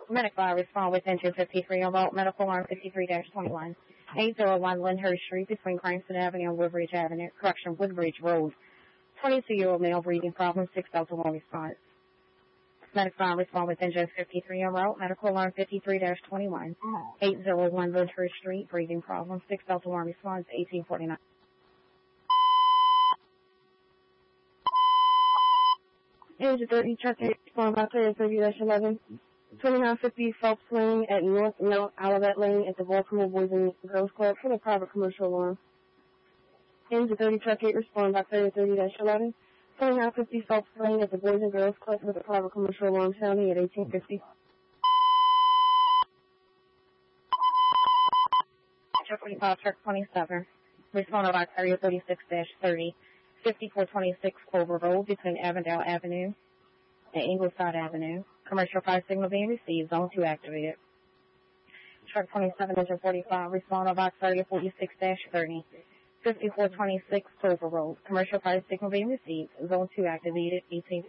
Medic fire respond with engine 53 on vault medical alarm 53-21. 801 Lyndhurst Street between Cranston Avenue and Woodbridge Avenue. Correction, Woodbridge Road. 22-year-old male breathing problem, 601 response. Medic fire respond with engine 53 on route medical alarm 53-21. 801 Lyndhurst Street breathing problem, 601 response 1849. Engine 30 truck respond by 30-11. 2950 Phelps Lane at North Mount Olivet Lane at the Baltimore Boys and Girls Club for the private commercial alarm. Engine 30 truck 8 respond by 30-11. 2950 Phelps Lane at the Boys and Girls Club for the private commercial alarm sounding at 1850. Truck 45 truck 27 respond by 30-36-30. 5426 Clover Road between Avondale Avenue and Ingleside Avenue. Commercial fire signal being received. Zone 2 activated. Truck 27 engine 45 respond on box 30-46-30. 5426 Clover Road. Commercial fire signal being received. Zone 2 activated. 1850.